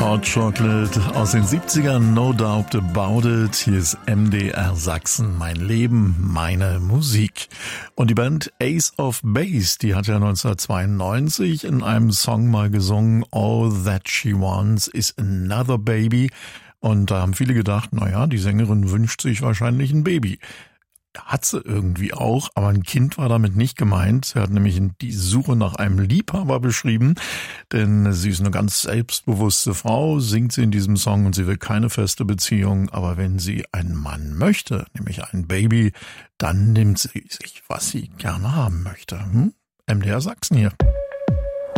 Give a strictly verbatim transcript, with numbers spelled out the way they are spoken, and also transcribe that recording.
Hot Chocolate aus den siebzigern, no doubt about it. Hier ist M D R Sachsen, mein Leben, meine Musik. Und die Band Ace of Base, die hat ja neunzehnhundertzweiundneunzig in einem Song mal gesungen, All That She Wants is Another Baby. Und da haben viele gedacht, naja, die Sängerin wünscht sich wahrscheinlich ein Baby. Hat sie irgendwie auch, aber ein Kind war damit nicht gemeint. Sie hat nämlich die Suche nach einem Liebhaber beschrieben, denn sie ist eine ganz selbstbewusste Frau, singt sie in diesem Song und sie will keine feste Beziehung, aber wenn sie einen Mann möchte, nämlich ein Baby, dann nimmt sie sich, was sie gerne haben möchte. Hm? M D R Sachsen hier.